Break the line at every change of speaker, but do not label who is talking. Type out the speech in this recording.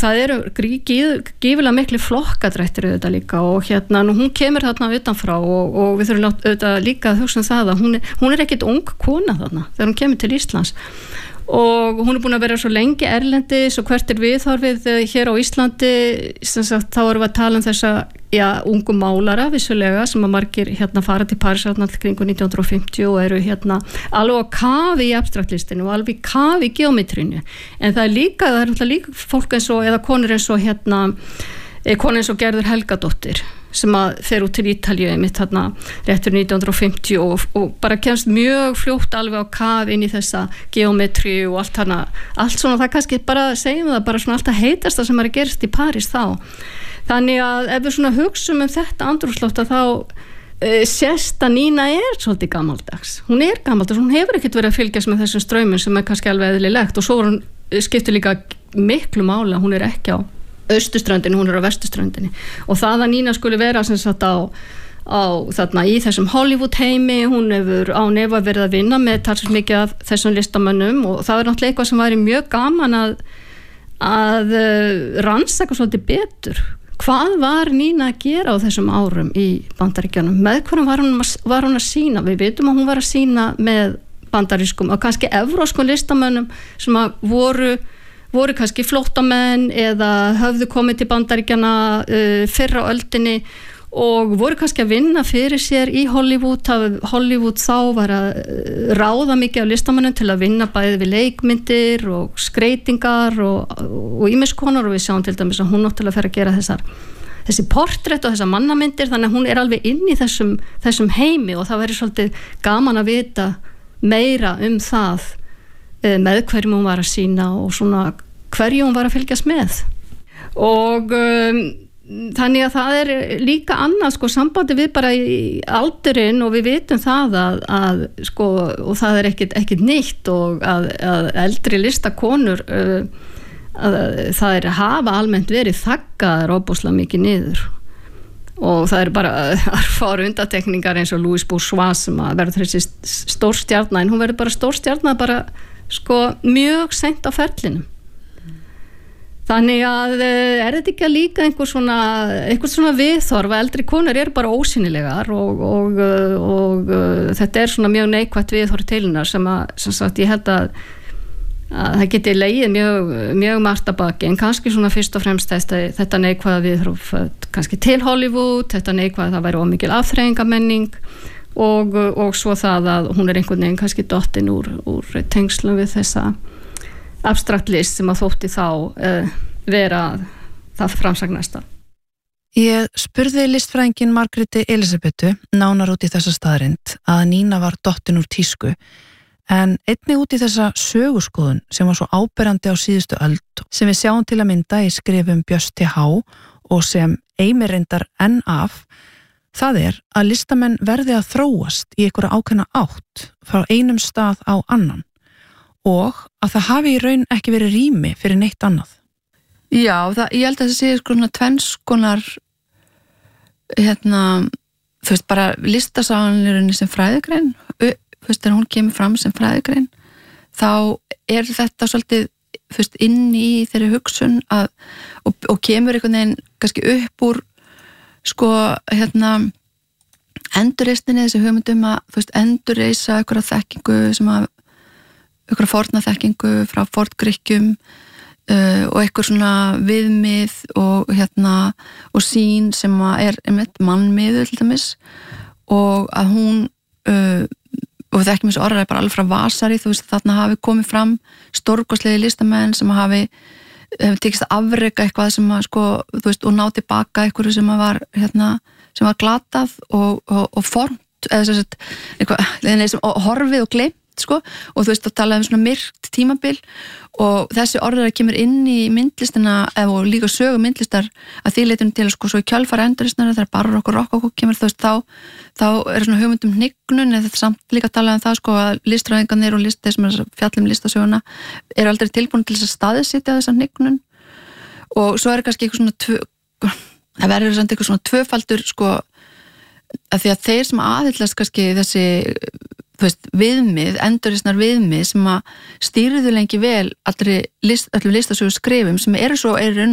það eru gífilega miklu flokkadrættir auðvitað líka og nú hún kemur þarna utanfrá og við þurfum auðvitað líka að hugsa það að hún ekkit ung kona þarna þegar hún kemur til Íslands og hún búin að vera svo lengi erlendis og hvert viðhorfið hér á Íslandi þá erum við að tala þessa ungu málara vissulega sem að margir fara til París kringu 1950 og eru alveg á kafi í abstraktlistinu og alveg kafi í geometrinu en það er líka fólk eins og eða konur eins og konu eins og Gerður Helgadóttir sem að fer út til Ítalíu einmitt réttur 1950 og bara kemst mjög fljótt alveg á kaf inn í þessa geometri og allt svona það kannski bara segjum það bara svona alltaf heitasta sem er að gerast í París þá þannig að ef við svona hugsum þetta andrúmsloft þá sést að Nína svolítið gamaldags hún hefur ekkert verið að fylgjast með þessum straumum sem er kannski alveg eðlilegt og svo hún skiptir líka miklu máli hún ekki á austurströndinni, hún á vesturströndinni og það að Nína skuli vera sem sagt á þarna í þessum Hollywood heimi, hún hefur án efa verið að vinna með talsvert mikið af þessum listamönnum og það náttúrulega eitthvað sem væri mjög gaman að rannsaka svolítið betur. Hvað var Nína að gera á þessum árum í Bandaríkjunum? Með hverjum var hún að sýna? Við vitum að hún var að sýna með bandarískum og kannski evróskum listamönnum sem að voru kannski flóttamenn eða höfðu komið til Bandaríkjanna fyrr á öldinni og voru kannski að vinna fyrir sér í Hollywood þá var að ráða mikið af listamönnum til að vinna bæði við leikmyndir og skreytingar og ýmiss konar og við sjáum til dæmis að hún náttúrulega fer að gera þessi portrett og þessar mannamyndir þannig að hún er alveg inn í þessum heimi og það væri svolítið gaman að vita meira það með hverjum hún var að sýna og svona hverju hún var að fylgjast með og þannig að það er líka annað sambandi við bara í aldurinn og við vitum það að og það er ekkit nýtt og að eldri listakonur að það er hafa almennt verið þaggaðar óbúslega mikið niður og það eru bara örfáar undantekningar eins og Louis Bourgeois sem að verður þessi stórstjarna en hún verður bara stórstjarna bara mjög seint á ferlinum þannig að þetta ekki líka einhver svona viðhorf að eldri konur eru bara ósýnilegar og þetta svona mjög neikvætt viðhorf til hennar sem sagt ég held að það geti legið mjög margt að baki en kannski svona fyrst og fremst þetta neikvæða viðhorf kannski til Hollywood þetta neikvæða það væri ómikil afþreyingamenning og svo það að hún einhvern veginn kannski dottin úr tengslum við þessa abstrakt list sem að þótti þá vera það framsagnasta.
Ég spurði listfræðingin Margréti Elísabetu nánar út í þessa staðrind að Nína var dottin úr tísku en einnig út í þessa söguskoðun sem var svo áberandi á síðustu öld sem við sjáum til að mynda í skrifum Björns T.H. og sem Eimir reyndar enn af það er að listamenn verði að þróast í einhverja ákveðna átt frá einum stað á annan og að það hafi í raun ekki verið rými fyrir neitt annað.
Já, ég held að það sé svona tvenns konar þú veist bara listasaganirinn sem fræðigrein þú veist þegar hún kemur fram sem fræðigrein þá er þetta svolítið þú veist inn í þeirri hugsun að, og kemur einhvern veginn kannski upp úr endurreisninni þessi hugmyndum að þú veist endurreisa einhverja þekkingu sem að einhverja forna þekkingu frá forngrikkjum og einhver svona viðmið og sýn sem er einmitt mannmiður til dæmis og að hún og við þekkjum þessu orðræði bara alveg frá Vasari þú veist þarna hafi komið fram stórkostlegi listamenn sem hafi tekist að afreka eitthvað sem að þú veist og ná tilbaka einhverju sem að var sem var glatað og formt eða eitthvað horfið og gleymt og þú veist að tala svona myrkt tímabil og þessi orðræða kemur inn í myndlistina og líka sögu myndlistar að því leitinu til svo í kjölfara enduristnara þegar barokk og rokokó kemur þú veist þá er svona hugmyndum hnignun eða þetta samt líka að tala það að listræðingarnir og þeir sem er fjallum listasöguna eru aldrei tilbúin til þess að staðsetja þessa hnignun og svo er kannski eitthvað svona það verður samt eitthvað svona tvöfaldur að því að þeir sem aðhyllast kannski þessi þú veist, viðmið, enduristnar viðmið sem að stýrðu lengi vel öllum listasögu skrifum sem eru svo